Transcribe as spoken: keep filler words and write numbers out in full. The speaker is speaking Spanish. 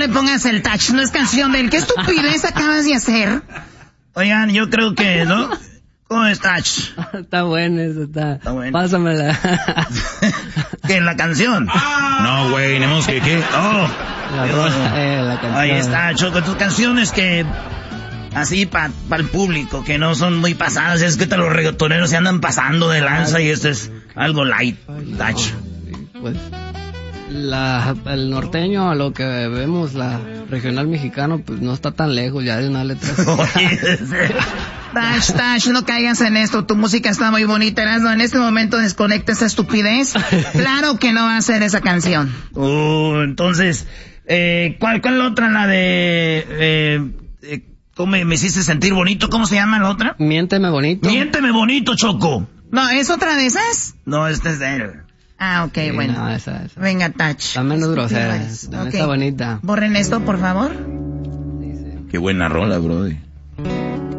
le pongas el touch, no es canción de él. ¿Qué estupidez acabas de hacer? Oigan, yo creo que, ¿no? ¿Cómo es touch? Está bueno eso, está. Está bueno. Pásamela. ¿Qué, la canción? No, güey, tenemos que, ¿qué? Oh. La, rosa, eh, la canción. Ahí está, Choco, tus canciones que... Así para pa el público, que no son muy pasadas. Es que te los reggaetoneros se andan pasando de lanza y esto es algo light, touch. Pues... La, el norteño, a lo que vemos, la regional mexicano, pues no está tan lejos ya de una letra. Tash, Tash, no caigas en esto, tu música está muy bonita, Erasmo. En este momento desconecta esa estupidez. Claro que no va a ser esa canción. Uh, entonces, eh, ¿cuál, cuál la otra? La de, eh, eh, ¿cómo me, me hiciste sentir bonito? ¿Cómo se llama la otra? Miénteme bonito. Miénteme bonito, Choco. No, ¿es otra de esas? No, esta es de él. Ah, ok, Sí, bueno. no, esa, esa. Venga, Touch. Está menos grosera. Okay. Está bonita. Borren esto, por favor. Qué buena rola, brody.